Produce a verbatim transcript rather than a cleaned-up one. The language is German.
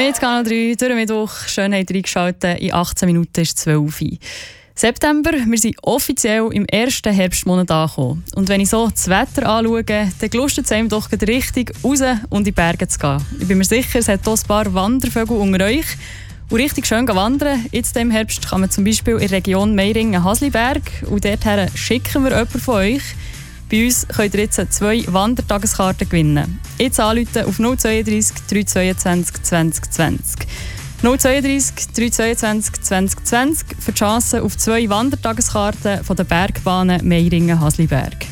Mit Kanal drei, durch den Mittwoch. Schön habt ihr eingeschaltet. In achtzehn Minuten ist zwölf Uhr. September, wir sind offiziell im ersten Herbstmonat angekommen. Und wenn ich so das Wetter anschaue, dann gelustet es einem doch richtig raus und in die Berge zu gehen. Ich bin mir sicher, es hat hier ein paar Wandervögel unter euch. Und richtig schön wandern. Jetzt im Herbst kann man zum Beispiel in der Region Meiringen-Hasliberg. Und dorthin schicken wir jemanden von euch. Bei uns könnt ihr jetzt zwei Wandertageskarten gewinnen. Jetzt anrufen auf null zwei drei drei zweiundzwanzig zwanzig zwanzig. null zwei drei drei zweiundzwanzig zwanzig zwanzig für die Chance auf zwei Wandertageskarten von den Bergbahnen Meiringen-Hasliberg.